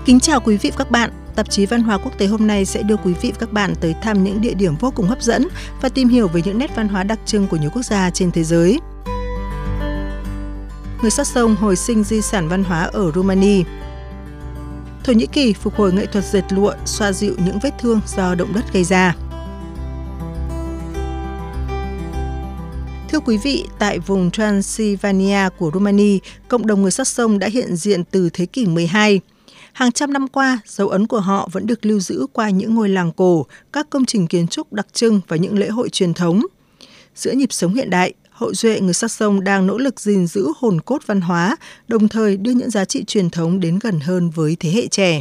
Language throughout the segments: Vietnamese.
Kính chào quý vị và các bạn. Tạp chí Văn hóa Quốc tế hôm nay sẽ đưa quý vị và các bạn tới thăm những địa điểm vô cùng hấp dẫn và tìm hiểu về những nét văn hóa đặc trưng của nhiều quốc gia trên thế giới. Người sắc sông hồi sinh di sản văn hóa ở Romania. Thổ Nhĩ Kỳ phục hồi nghệ thuật dệt lụa, xoa dịu những vết thương do động đất gây ra. Thưa quý vị, tại vùng Transylvania của Romania, cộng đồng người sắc sông đã hiện diện từ thế kỷ 12. Hàng trăm năm qua, dấu ấn của họ vẫn được lưu giữ qua những ngôi làng cổ, các công trình kiến trúc đặc trưng và những lễ hội truyền thống. Giữa nhịp sống hiện đại, hậu duệ người sắc sông đang nỗ lực gìn giữ hồn cốt văn hóa, đồng thời đưa những giá trị truyền thống đến gần hơn với thế hệ trẻ.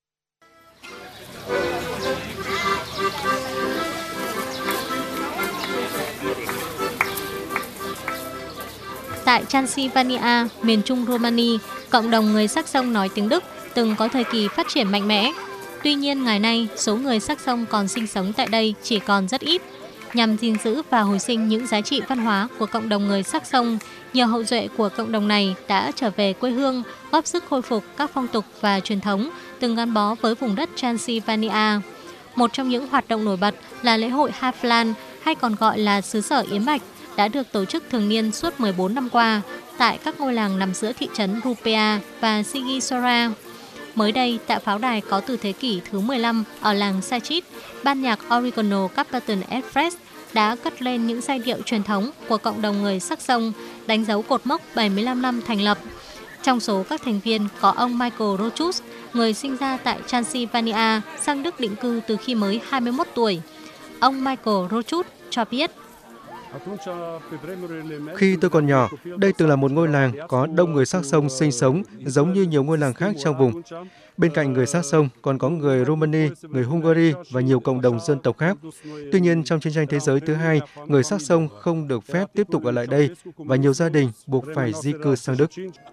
Tại Transylvania, miền trung Romania, cộng đồng người sắc sông nói tiếng Đức từng có thời kỳ phát triển mạnh mẽ. Tuy nhiên, ngày nay, số người sắc sông còn sinh sống tại đây chỉ còn rất ít. Nhằm gìn giữ và hồi sinh những giá trị văn hóa của cộng đồng người sắc sông, nhiều hậu duệ của cộng đồng này đã trở về quê hương, góp sức khôi phục các phong tục và truyền thống từng gắn bó với vùng đất Transylvania. Một trong những hoạt động nổi bật là lễ hội Haflan, hay còn gọi là xứ sở Yến Mạch, đã được tổ chức thường niên suốt 14 năm qua tại các ngôi làng nằm giữa thị trấn Rupea và Sighisoara. Mới đây, tại pháo đài có từ thế kỷ thứ 15 ở làng Sachit, ban nhạc Original Captain Express đã cất lên những giai điệu truyền thống của cộng đồng người sắc sông, đánh dấu cột mốc 75 năm thành lập. Trong số các thành viên có ông Michael Rochus, người sinh ra tại Transylvania, sang Đức định cư từ khi mới 21 tuổi. Ông Michael Rochus cho biết: Khi tôi còn nhỏ, đây từng là một ngôi làng có đông người sắc sông sinh sống giống như nhiều ngôi làng khác trong vùng. Bên cạnh người sắc sông còn có người Romania, người Hungary và nhiều cộng đồng dân tộc khác. Tuy nhiên, trong chiến tranh thế giới thứ hai, người sắc sông không được phép tiếp tục ở lại đây và nhiều gia đình buộc phải di cư sang Đức.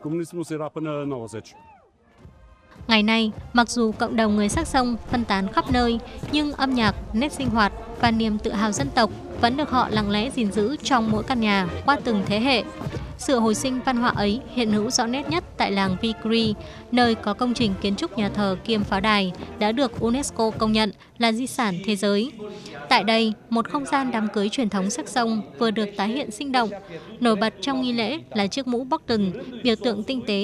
Ngày nay, mặc dù cộng đồng người sắc sông phân tán khắp nơi, nhưng âm nhạc, nét sinh hoạt và niềm tự hào dân tộc vẫn được họ lặng lẽ gìn giữ trong mỗi căn nhà qua từng thế hệ. Sự hồi sinh văn hóa ấy hiện hữu rõ nét nhất tại làng Vicry, nơi có công trình kiến trúc nhà thờ kiêm pháo đài đã được UNESCO công nhận là di sản thế giới. Tại đây, một không gian đám cưới truyền thống sắc sông vừa được tái hiện sinh động. Nổi bật trong nghi lễ là chiếc mũ Boston, biểu tượng tinh tế